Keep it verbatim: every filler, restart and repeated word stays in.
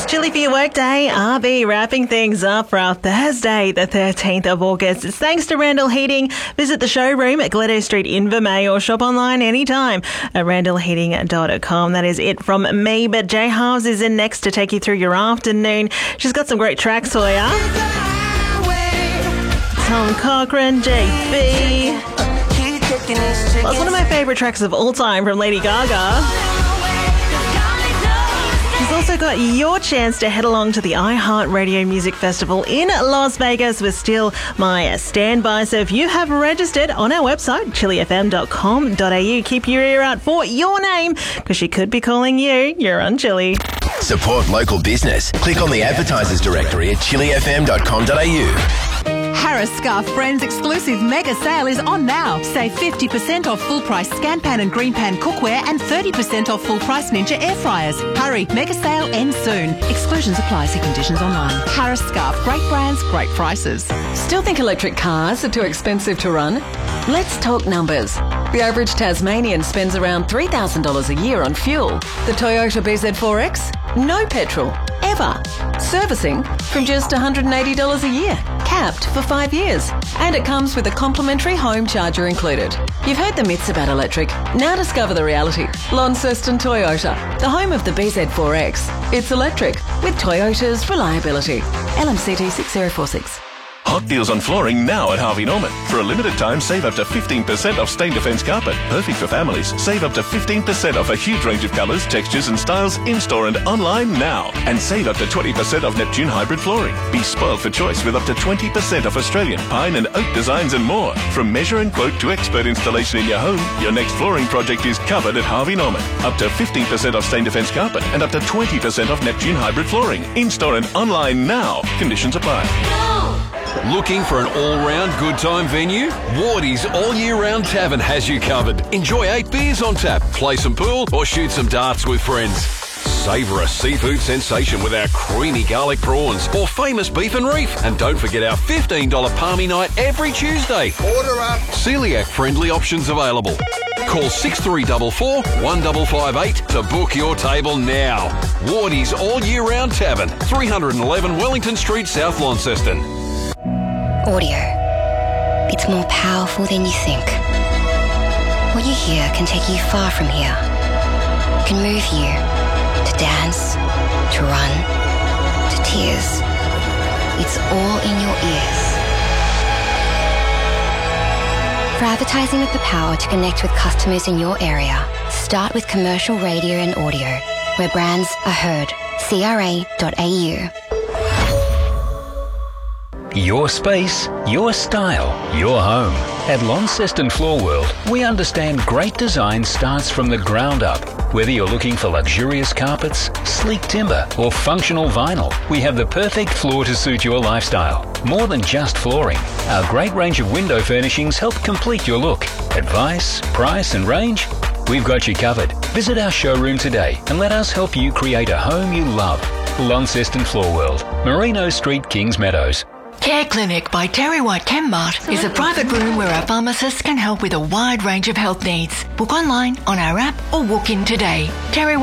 Chilly for your workday. R B wrapping things up for our Thursday, the thirteenth of August. It's thanks to Randall Heating. Visit the showroom at Glenelg Street, Invermay, or shop online anytime at randall heating dot com. That is it from me, but Jay Halves is in next to take you through your afternoon. She's got some great tracks for you. Tom Cochrane, J B. Well, it's one of my favourite tracks of all time from Lady Gaga. He's also got your chance to head along to the iHeartRadio Music Festival in Las Vegas with Still My Standby. So if you have registered on our website, chili f m dot com dot a u, keep your ear out for your name because she could be calling you. You're on Chili. Support local business. Click on the advertisers directory at chili f m dot com dot a u. Harris Scarf Friends exclusive mega sale is on now. Save fifty percent off full price Scan Pan and Green Pan cookware and thirty percent off full price Ninja air fryers. Hurry, mega sale ends soon. Exclusions apply. See conditions online. Harris Scarf, great brands, great prices. Still think electric cars are too expensive to run? Let's talk numbers. The average Tasmanian spends around three thousand dollars a year on fuel. The Toyota B Z four X? No petrol. Ever. Servicing from just one hundred eighty dollars a year. Capped for five years. And it comes with a complimentary home charger included. You've heard the myths about electric. Now discover the reality. Launceston Toyota, the home of the B Z four X. It's electric with Toyota's reliability. L M C T six zero four six. Hot deals on flooring now at Harvey Norman. For a limited time, save up to fifteen percent off Stain Defence carpet. Perfect for families. Save up to fifteen percent off a huge range of colours, textures and styles in-store and online now. And save up to twenty percent off Neptune hybrid flooring. Be spoiled for choice with up to twenty percent off Australian, pine and oak designs and more. From measure and quote to expert installation in your home, your next flooring project is covered at Harvey Norman. Up to fifteen percent off Stain Defence carpet and up to twenty percent off Neptune hybrid flooring. In-store and online now. Conditions apply. Looking for an all-round good time venue? Wardy's All Year Round Tavern has you covered. Enjoy eight beers on tap, play some pool or shoot some darts with friends. Savour a seafood sensation with our creamy garlic prawns or famous beef and reef. And don't forget our fifteen dollars palmy night every Tuesday. Order up. Celiac-friendly options available. Call six three four four, one five five eight to book your table now. Wardy's All Year Round Tavern, three eleven Wellington Street, South Launceston. Audio. It's more powerful than you think. What you hear can take you far from here. It can move you to dance, to run, to tears. It's all in your ears. For advertising with the power to connect with customers in your area, start with commercial radio and audio, where brands are heard. c r a dot a u. Your space, your style, your home. At Launceston Floor World, we understand great design starts from the ground up. Whether you're looking for luxurious carpets, sleek timber, or functional vinyl, we have the perfect floor to suit your lifestyle. More than just flooring, our great range of window furnishings help complete your look. Advice, price, and range? We've got you covered. Visit our showroom today and let us help you create a home you love. Launceston Floor World, Merino Street, Kings Meadows. Care Clinic by Terry White Chemmart is a private room where our pharmacists can help with a wide range of health needs. Book online, on our app, or walk in today. Terry